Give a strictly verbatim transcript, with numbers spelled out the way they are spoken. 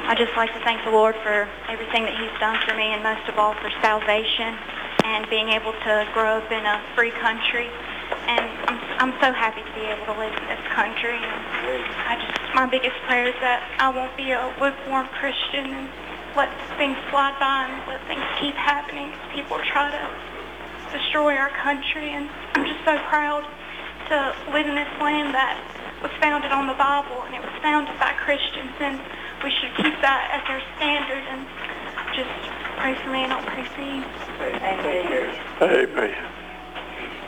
I just like to thank the Lord for everything that He's done for me, and most of all for salvation and being able to grow up in a free country. And I'm, I'm so happy to be able to live in this country. And I just, my biggest prayer is that I won't be a lukewarm Christian and let things slide by and let things keep happening. People try to destroy our country, and I'm just so proud to live in this land that was founded on the Bible, and it was founded by Christians, and we should keep that as our standard. And just pray for me, and I'll pray for you. Amen. Amen.